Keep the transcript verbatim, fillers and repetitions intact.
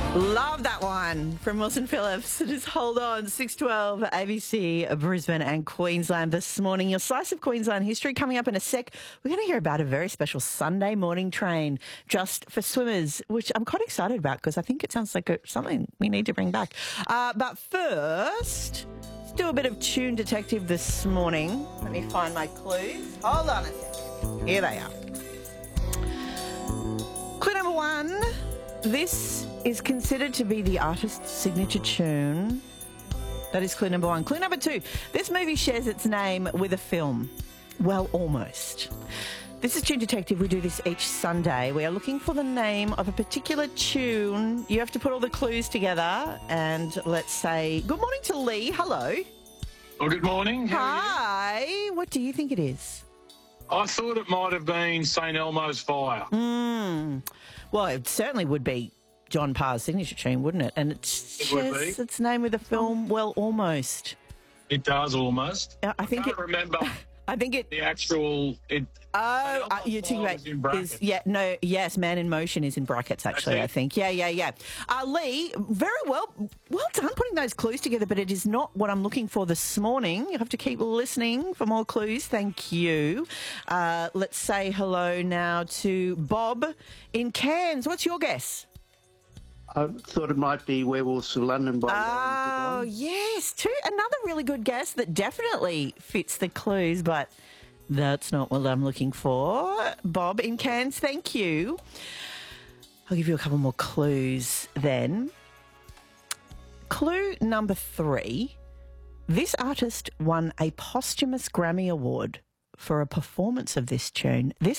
Love that one from Wilson Phillips. Just hold on. six twelve A B C, Brisbane and Queensland this morning. Your slice of Queensland history coming up in a sec. We're going to hear about a very special Sunday morning train just for swimmers, which I'm quite excited about because I think it sounds like a, something we need to bring back. Uh, but first, let's do a bit of Tune Detective this morning. Let me find my clues. Hold on a second. Here they are. Clue number one. This is considered to be the artist's signature tune. That is clue number one. Clue number two. This movie shares its name with a film. Well, almost. This is Tune Detective. We do this each Sunday. We are looking for the name of a particular tune. You have to put all the clues together and let's say good morning to Lee. Hello. Well, good morning. How are Hi. What do you think it is? you? I thought it might have been Saint Elmo's Fire. Mm. Well, it certainly would be John Parr's signature tune, wouldn't it? And it's It would shares be. its name with the film. Well, almost. It does almost. Uh, I think I can't it. remember I think it. the actual. It, Oh, Saint uh, Elmo's you're talking Fire about was in brackets. is yeah no yes Man in Motion is in brackets actually. it. I think yeah yeah yeah. Uh, Lee, very well well done putting those clues together, but it is not what I'm looking for this morning. You have to keep listening for more clues. Thank you. Uh, let's say hello now to Bob in Cairns. What's your guess? I thought it might be Werewolves of London by Oh, Lauren Bacall. yes. Two, another really good guess that definitely fits the clues, but that's not what I'm looking for. Bob in Cairns, thank you. I'll give you a couple more clues then. Clue number three. This artist won a posthumous Grammy Award for a performance of this tune. This